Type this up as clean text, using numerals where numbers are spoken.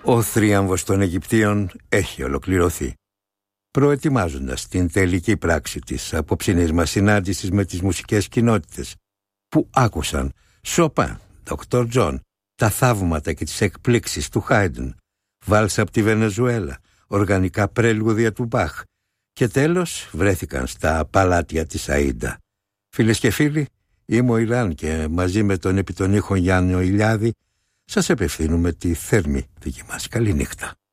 Ο θρίαμβος των Αιγυπτίων έχει ολοκληρωθεί. Προετοιμάζοντας την τελική πράξη της απόψινής μας συνάντησης με τις μουσικές κοινότητες που άκουσαν Σοπάν, Dr. John, τα θαύματα και τις εκπλήξεις του Χάιντεν, βάλσα από τη Βενεζουέλα, οργανικά πρέλουδια του Μπαχ και τέλος βρέθηκαν στα παλάτια της Αΐντα. Φίλες και φίλοι, είμαι ο Ηλάν και μαζί με τον επί των ήχων Γιάννη Ηλιάδη σας επευθύνουμε τη θερμή δική μας καληνύχτα.